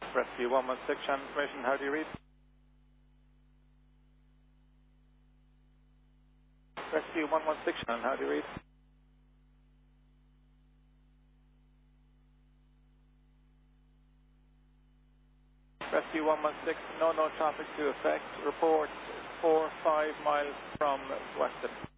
Rescue 116, channel information, how do you read? Rescue 116, channel, how do you read? Rescue 116, no traffic to effect, report 4-5 miles from Weston.